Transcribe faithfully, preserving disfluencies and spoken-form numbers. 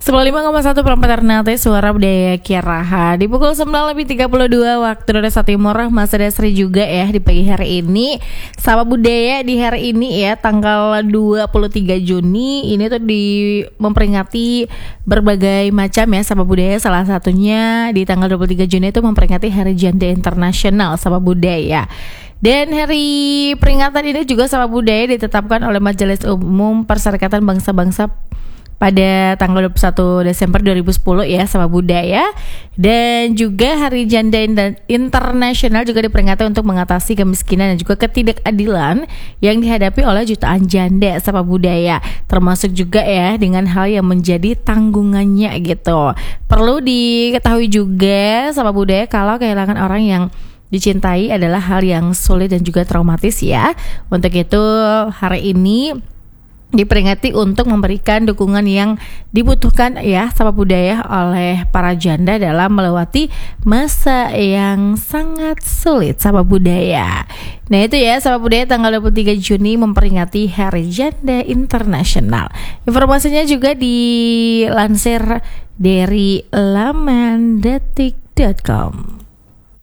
sembilan puluh lima koma satu Perempat Ternate, suara budaya Kiaraha. Di pukul sembilan lebih tiga puluh dua waktu Indonesia Timur, Mas Desri juga ya di pagi hari ini. Sapa budaya di hari ini ya, tanggal dua puluh tiga Juni. Ini tuh di memperingati berbagai macam ya sapa budaya. Salah satunya di tanggal dua puluh tiga Juni itu memperingati Hari Janda Internasional Sapa Budaya. Dan hari peringatan ini juga Sapa Budaya ditetapkan oleh Majelis Umum Perserikatan Bangsa-Bangsa pada tanggal dua puluh satu Desember dua ribu sepuluh ya, Sapa Budaya. Dan juga Hari Janda Internasional juga diperingati untuk mengatasi kemiskinan dan juga ketidakadilan yang dihadapi oleh jutaan janda, Sapa Budaya. Termasuk juga ya dengan hal yang menjadi tanggungannya gitu. Perlu diketahui juga Sapa Budaya kalau kehilangan orang yang dicintai adalah hal yang sulit dan juga traumatis ya. Untuk itu hari ini diperingati untuk memberikan dukungan yang dibutuhkan ya Sapa Budaya oleh para janda dalam melewati masa yang sangat sulit, Sapa Budaya. Nah itu ya, Sapa Budaya tanggal dua puluh tiga Juni memperingati Hari Janda Internasional. Informasinya juga dilansir dari laman detik dot com.